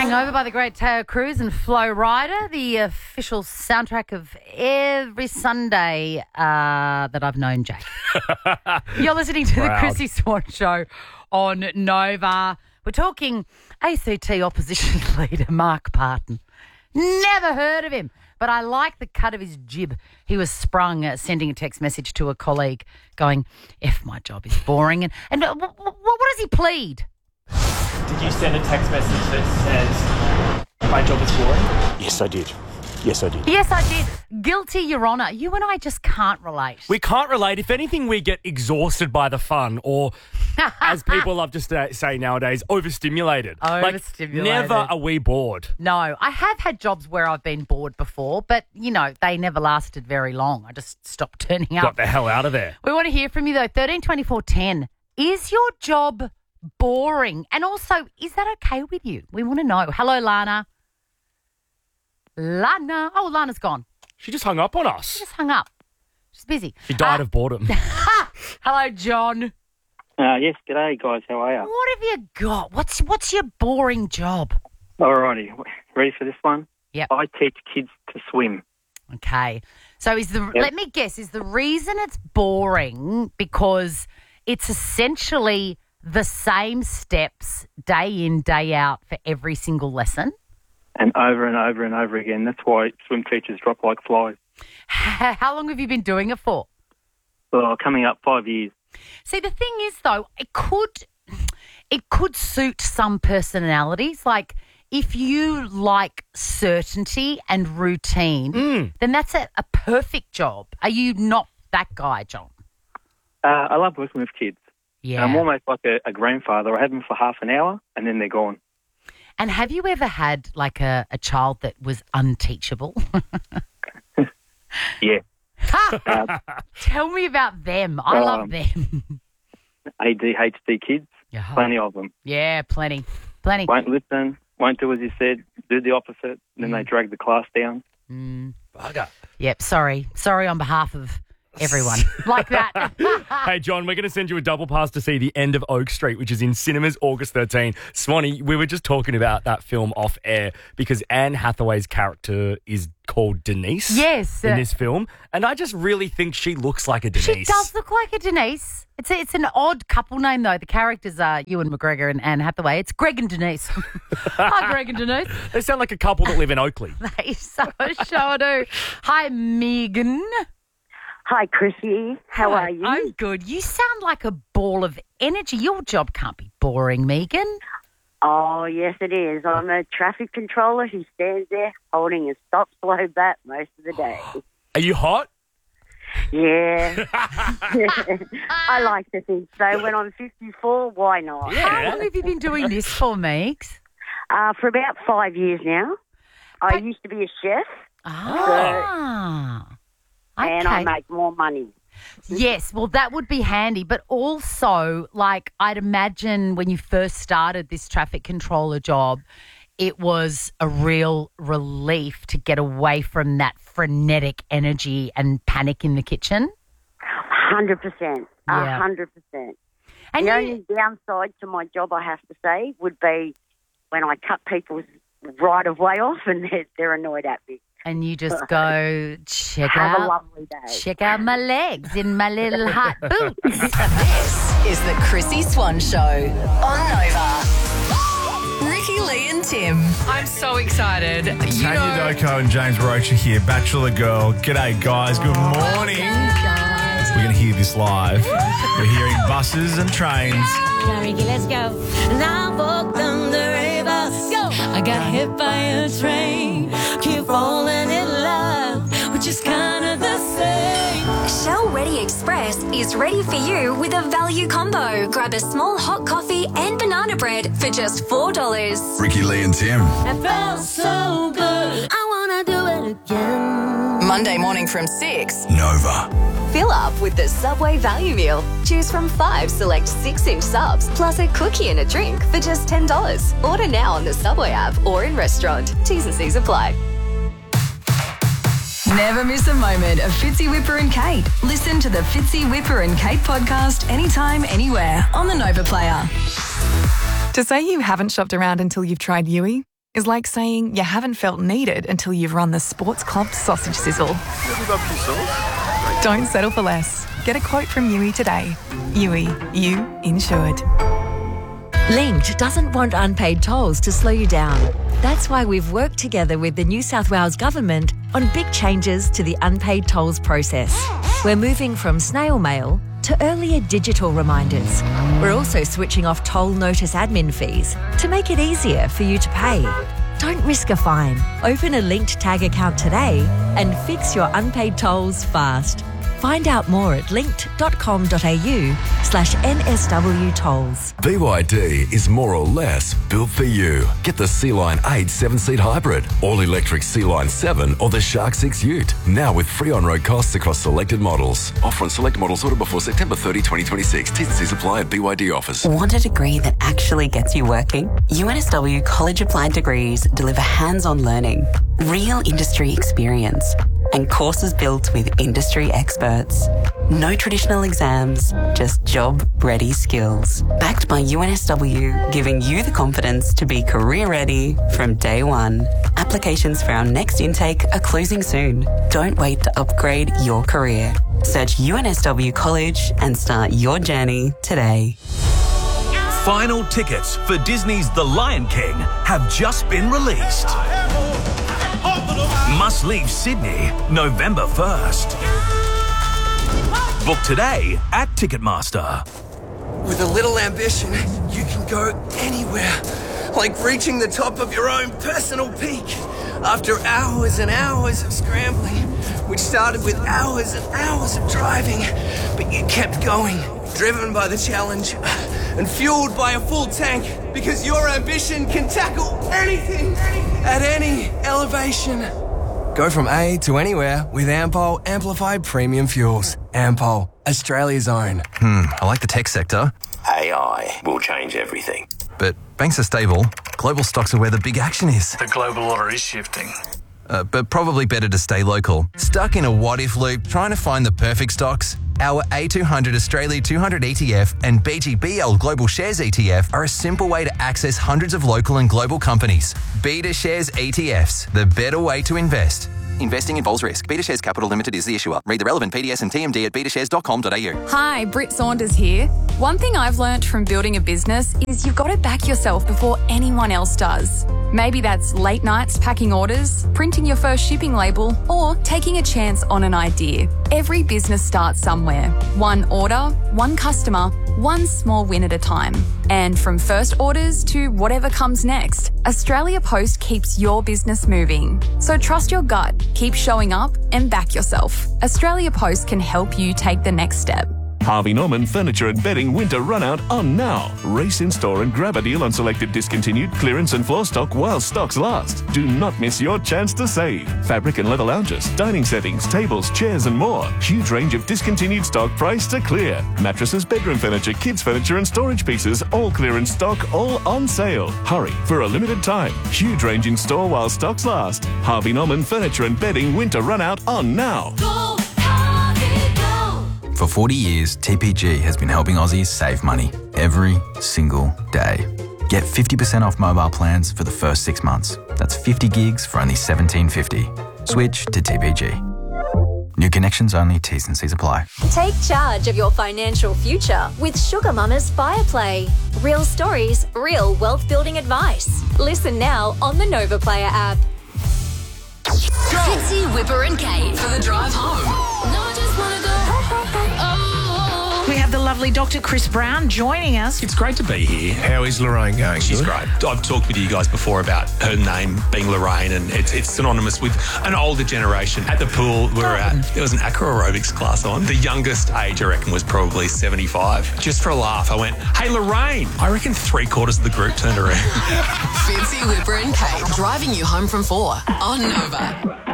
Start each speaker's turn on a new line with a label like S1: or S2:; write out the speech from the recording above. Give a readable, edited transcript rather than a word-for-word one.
S1: Hungover by the great Tao Cruz and Flo Rida, the official soundtrack of every Sunday that I've known Jake. You're listening to the Chrissy Swan Show on Nova. We're talking ACT opposition leader Mark Parton. Never heard of him, but I like the cut of his jib. He was sprung sending a text message to a colleague going, "F, my job is boring." And what does he plead?
S2: Did you send a text message that says, "My job is boring"?
S3: Yes, I did. Yes, I did.
S1: Yes, I did. Guilty, Your Honour. You and I just can't relate.
S4: We can't relate. If anything, we get exhausted by the fun or, as people love to say nowadays, overstimulated.
S1: Overstimulated.
S4: Never are we bored.
S1: No, I have had jobs where I've been bored before, but, you know, they never lasted very long. I just stopped turning up.
S4: Got the hell out of there.
S1: We want to hear from you, though. 13 24 10. Is your job boring? And also, is that okay with you? We want to know. Hello, Lana. Lana. Oh, Lana's gone.
S4: She just hung up on us.
S1: She just hung up. She's busy.
S4: She died of boredom.
S1: Hello, John.
S5: Yes, g'day guys, how are you?
S1: What have you got? What's your boring job?
S5: Alrighty, ready for this one?
S1: Yep.
S5: I teach kids to swim.
S1: Okay. So let me guess, is the reason it's boring because it's essentially the same steps day in, day out for every single lesson?
S5: And over and over and over again. That's why swim teachers drop like flies.
S1: How long have you been doing it for?
S5: Well, coming up 5 years.
S1: See, the thing is, though, it could suit some personalities. Like, if you like certainty and routine, then that's a perfect job. Are you not that guy, John?
S5: I love working with kids.
S1: Yeah.
S5: I'm almost like a grandfather. I have them for half an hour and then they're gone.
S1: And have you ever had, like, a child that was unteachable?
S5: Yeah.
S1: Tell me about them. I love them.
S5: ADHD kids, plenty of them.
S1: Yeah, plenty.
S5: Won't listen, won't do as you said, do the opposite, then they drag the class down.
S4: Bugger.
S1: Yep, sorry. Sorry on behalf of everyone. Like that.
S4: Hey, John, we're going to send you a double pass to see The End of Oak Street, which is in cinemas August 13. Swanee, we were just talking about that film off air because Anne Hathaway's character is called Denise.
S1: Yes.
S4: In this film. And I just really think she looks like a Denise.
S1: She does look like a Denise. It's an odd couple name, though. The characters are Ewan McGregor and Anne Hathaway. It's Greg and Denise. Hi, Greg and Denise.
S4: They sound like a couple that live in Oakley.
S1: They so sure do. Hi, Megan.
S6: Hi, Chrissy. How are you?
S1: I'm good. You sound like a ball of energy. Your job can't be boring, Megan.
S6: Oh, yes, it is. I'm a traffic controller who stands there holding a stop-slow bat most of the day.
S4: Are you hot?
S6: Yeah. I like to think so. When I'm 54, why not?
S1: Yeah. How long have you been doing this for, Meeks?
S6: For about 5 years now. I used to be a chef. And I make more money.
S1: Yes, well, that would be handy. But also, like, I'd imagine when you first started this traffic controller job, it was a real relief to get away from that frenetic energy and panic in the kitchen.
S6: 100%.
S1: Yeah.
S6: 100%.
S1: And
S6: the only downside to my job, I have to say, would be when I cut people's right of way off and they're annoyed at me.
S1: And you just go, check
S6: Have a lovely day.
S1: Check out my legs in my little hot boots.
S7: This is the Chrissy Swan Show on Nova. Ricky, Lee and Tim.
S8: I'm so excited.
S9: Tanya Doko and James Rocha here, Bachelor Girl. G'day, guys. Good morning. We're going to hear this live. We're hearing buses and trains.
S10: Come on, Ricky, let's go. And I walked down the river. Go. I got hit by a train. Keep falling in love, which is kind of the same.
S11: Shell Ready Express is ready for you with a value combo. Grab a small hot coffee and banana bread for just $4.
S9: Ricky, Lee and Tim.
S10: It felt so good. I want to do it again.
S7: Monday morning from 6.
S9: Nova.
S7: Fill up with the Subway value meal. Choose from 5 select 6-inch subs, plus a cookie and a drink for just $10. Order now on the Subway app or in restaurant. T's and C's apply. Never miss a moment of Fitzy Whipper and Kate. Listen to the Fitzy Whipper and Kate podcast anytime, anywhere on the Nova Player.
S12: To say you haven't shopped around until you've tried Yui
S8: is like saying you haven't felt needed until you've run the Sports Club sausage sizzle. Don't settle for less. Get a quote from Yui today. Yui, you insured.
S12: Linked doesn't want unpaid tolls to slow you down. That's why we've worked together with the New South Wales Government on big changes to the unpaid tolls process. We're moving from snail mail to earlier digital reminders. We're also switching off toll notice admin fees to make it easier for you to pay. Don't risk a fine. Open a Linked Tag account today and fix your unpaid tolls fast. Find out more at linked.com.au/NSW tolls.
S13: BYD is more or less built for you. Get the Sea-Line 8 7-seat hybrid, all-electric Sea-Line 7 or the Shark 6 Ute. Now with free on-road costs across selected models. Offer on select models ordered before September 30, 2026. T&Cs apply at BYD office.
S14: Want a degree that actually gets you working? UNSW College Applied Degrees deliver hands-on learning, real industry experience, and courses built with industry experts. No traditional exams, just job-ready skills. Backed by UNSW, giving you the confidence to be career-ready from day one. Applications for our next intake are closing soon. Don't wait to upgrade your career. Search UNSW College and start your journey today.
S15: Final tickets for Disney's The Lion King have just been released. Must leave Sydney November 1st. Book today at Ticketmaster.
S16: With a little ambition, you can go anywhere. Like reaching the top of your own personal peak. After hours and hours of scrambling, which started with hours and hours of driving, but you kept going, driven by the challenge and fueled by a full tank, because your ambition can tackle anything at any elevation. Go from A to anywhere with Ampol Amplified Premium Fuels. Ampol, Australia's own.
S17: I like the tech sector.
S3: AI will change everything.
S17: But banks are stable. Global stocks are where the big action is.
S18: The global order is shifting.
S17: But probably better to stay local. Stuck in a what-if loop trying to find the perfect stocks? Our A200 Australia 200 ETF and BGBL Global Shares ETF are a simple way to access hundreds of local and global companies. Beta Shares ETFs, the better way to invest. Investing involves risk. Beta Shares Capital Limited is the issuer. Read the relevant PDS and TMD at betashares.com.au.
S8: Hi, Britt Saunders here. One thing I've learnt from building a business is you've got to back yourself before anyone else does. Maybe that's late nights packing orders, printing your first shipping label, or taking a chance on an idea. Every business starts somewhere. One order, one customer, one small win at a time. And from first orders to whatever comes next, Australia Post keeps your business moving. So trust your gut, keep showing up, and back yourself. Australia Post can help you take the next step.
S15: Harvey Norman Furniture and Bedding Winter Runout on now. Race in store and grab a deal on selected discontinued clearance and floor stock while stocks last. Do not miss your chance to save. Fabric and leather lounges, dining settings, tables, chairs and more. Huge range of discontinued stock priced to clear. Mattresses, bedroom furniture, kids furniture and storage pieces, all clearance stock, all on sale. Hurry, for a limited time. Huge range in store while stocks last. Harvey Norman Furniture and Bedding Winter Runout on now.
S17: For 40 years, TPG has been helping Aussies save money every single day. Get 50% off mobile plans for the first 6 months. That's 50 gigs for only $17.50. Switch to TPG. New connections only, T's and C's apply.
S7: Take charge of your financial future with Sugar Mama's Fireplay. Real stories, real wealth building advice. Listen now on the Nova Player app.
S11: Fitzy, Whipper and Kate for the drive home.
S10: No, I just wanna go.
S19: We have the lovely Dr. Chris Brown joining us.
S20: It's great to be here. How is Lorraine going? She's great. I've talked with you guys before about her name being Lorraine, and it's synonymous with an older generation. At the pool we were at, there was an acro aerobics class on. The youngest age, I reckon, was probably 75. Just for a laugh, I went, "Hey, Lorraine!" I reckon 3/4 of the group turned around.
S11: Fitzy, Whipper and Kate driving you home from 4 on Nova.